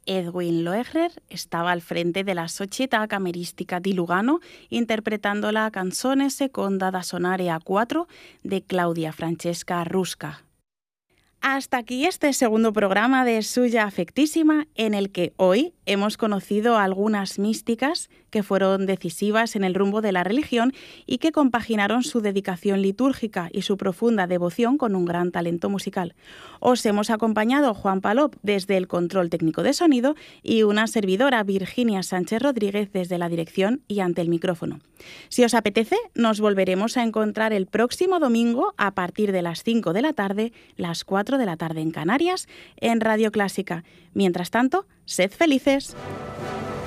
Edwin Loegrer estava al frente de la Società Camerística di Lugano interpretando la canzone seconda da sonare a 4 de Claudia Francesca Rusca. Hasta aquí este segundo programa de Suya Afectísima, en el que hoy hemos conocido algunas místicas que fueron decisivas en el rumbo de la religión y que compaginaron su dedicación litúrgica y su profunda devoción con un gran talento musical. Os hemos acompañado Juan Palop desde el control técnico de sonido y una servidora, Virginia Sánchez Rodríguez, desde la dirección y ante el micrófono. Si os apetece, nos volveremos a encontrar el próximo domingo a partir de las 5 de la tarde, las 4 de la tarde en Canarias, en Radio Clásica. Mientras tanto, sed felices.